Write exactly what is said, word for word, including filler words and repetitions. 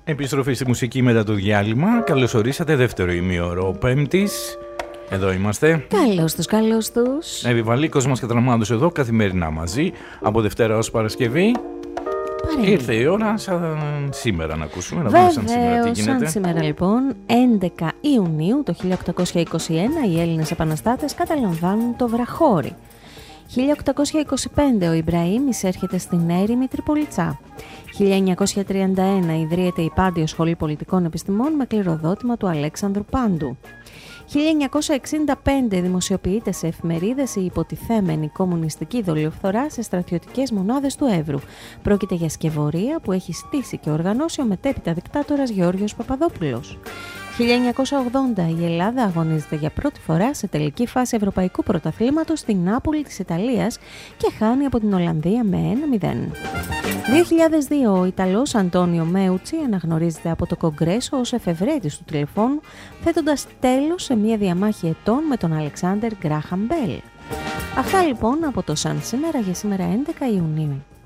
Επιστροφή στη μουσική μετά το διάλειμμα. Καλώς ορίσατε, δεύτερο ημίωρο Πέμπτης. Εδώ είμαστε. Καλώς τους, καλώς τους. Επιβαλίκος μας και Τραμάδος εδώ, καθημερινά μαζί, από Δευτέρα ως Παρασκευή. Παρέμει. Ήρθε η ώρα σαν σήμερα να ακούσουμε, να δούμε σαν σήμερα τι γίνεται. Σαν σήμερα λοιπόν, έντεκα Ιουνίου το χίλια οκτακόσια είκοσι ένα, οι Έλληνες επαναστάτες καταλαμβάνουν το Βραχώρι. χίλια οκτακόσια είκοσι πέντε ο Ιμπραήμ εισέρχεται στην έρημη Τριπολιτσά. χίλια εννιακόσια τριάντα ένα ιδρύεται η Πάντιο Σχολή Πολιτικών Επιστημών με κληροδότημα του Αλέξανδρου Πάντου. χίλια εννιακόσια εξήντα πέντε δημοσιοποιείται σε εφημερίδες η υποτιθέμενη κομμουνιστική δολιοφθορά σε στρατιωτικές μονάδες του Εύρου. Πρόκειται για σκευωρία που έχει στήσει και οργανώσει ο μετέπειτα δικτάτορας Γεώργιος Παπαδόπουλος. χίλια εννιακόσια ογδόντα η Ελλάδα αγωνίζεται για πρώτη φορά σε τελική φάση Ευρωπαϊκού Πρωταθλήματος στην Νάπολη της Ιταλίας και χάνει από την Ολλανδία με ένα μηδέν. δύο χιλιάδες δύο ο Ιταλός Αντώνιο Μέουτσι αναγνωρίζεται από το Κογκρέσο ως εφευρέτης του τηλεφώνου, θέτοντας τέλος σε μια διαμάχη ετών με τον Αλεξάντερ Γκράχαμ Μπέλ. Αυτά λοιπόν από το Σαν σήμερα για σήμερα έντεκα Ιουνίου.